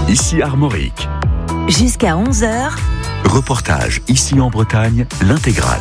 ici Armorique. Jusqu'à 11h. Reportage ici en Bretagne, l'intégrale.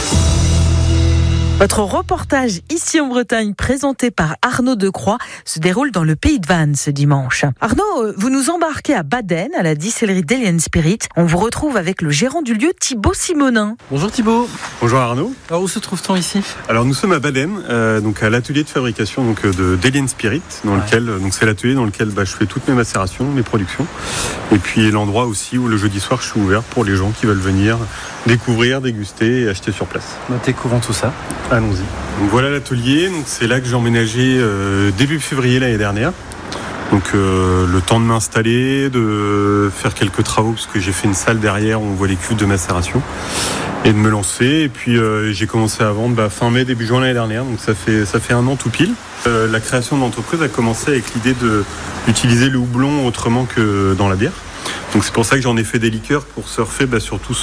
Votre reportage ici en Bretagne, présenté par Arnaud Decroix, se déroule dans le pays de Vannes ce dimanche. Arnaud, vous nous embarquez à Baden, à la distillerie d'Alien Spirit. On vous retrouve avec le gérant du lieu, Thibaut Simonin. Bonjour Thibaut. Bonjour Arnaud. Alors où se trouve-t-on ici ? Alors nous sommes à Baden, donc à l'atelier de fabrication d'Alien Spirit, lequel c'est l'atelier dans lequel je fais toutes mes macérations, mes productions, et puis l'endroit aussi où le jeudi soir je suis ouvert pour les gens qui veulent venir découvrir, déguster et acheter sur place. Découvrons tout ça. Allons-y. Donc voilà l'atelier, donc c'est là que j'ai emménagé début février l'année dernière. Donc le temps de m'installer, de faire quelques travaux parce que j'ai fait une salle derrière où on voit les cuves de macération et de me lancer. Et puis j'ai commencé à vendre fin mai, début juin l'année dernière, donc ça fait un an tout pile. La création de l'entreprise a commencé avec l'idée d'utiliser le houblon autrement que dans la bière. Donc c'est pour ça que j'en ai fait des liqueurs pour surfer sur tout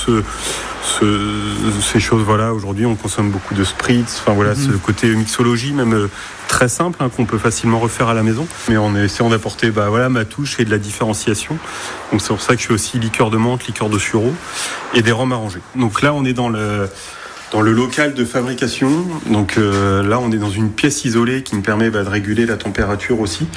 ces choses. Voilà, aujourd'hui on consomme beaucoup de spritz, ce côté mixologie même très simple qu'on peut facilement refaire à la maison, mais en essayant d'apporter ma touche et de la différenciation. Donc c'est pour ça que je fais aussi liqueur de menthe, liqueur de sureau et des rhums arrangés. Donc là on est dans le local de fabrication. Donc là, on est dans une pièce isolée qui me permet de réguler la température aussi.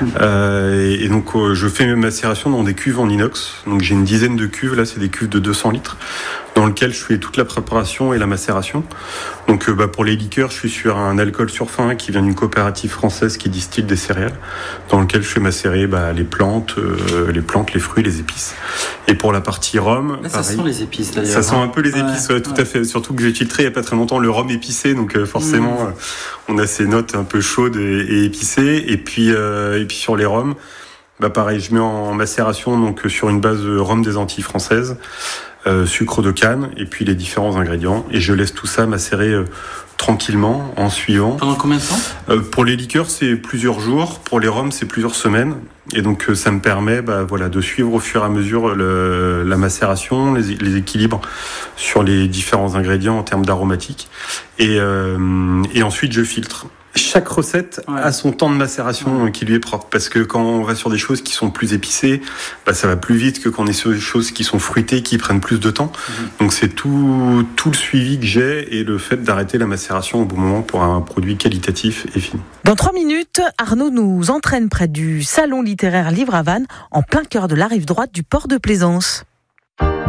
Et donc, je fais mes macérations dans des cuves en inox. Donc, j'ai une dizaine de cuves. Là, c'est des cuves de 200 litres dans lesquelles je fais toute la préparation et la macération. Donc, pour les liqueurs, je suis sur un alcool surfin qui vient d'une coopérative française qui distille des céréales, dans lequel je fais macérer les plantes, les fruits, les épices. Et pour la partie rhum, là, pareil, ça sent les épices d'ailleurs. Ça sent un peu les épices, tout à fait. Surtout que j'ai filtré il n'y a pas très longtemps le rhum épicé, donc forcément on a ces notes un peu chaudes et épicées. Et puis sur les rhums, pareil, je mets en macération donc sur une base de rhum des Antilles françaises, sucre de canne et puis les différents ingrédients. Et je laisse tout ça macérer tranquillement en suivant. Pendant combien de temps ? Pour les liqueurs, c'est plusieurs jours. Pour les rhums, c'est plusieurs semaines. Et donc, ça me permet de suivre au fur et à mesure la macération, les équilibres sur les différents ingrédients en termes d'aromatiques. Et ensuite, je filtre. Chaque recette a son temps de macération qui lui est propre, parce que quand on va sur des choses qui sont plus épicées, ça va plus vite que quand on est sur des choses qui sont fruitées, qui prennent plus de temps. Donc c'est tout le suivi que j'ai et le fait d'arrêter la macération au bon moment pour un produit qualitatif et fini. Dans 3 minutes, Arnaud nous entraîne près du salon littéraire Livre à Vannes, en plein cœur de la rive droite du port de Plaisance.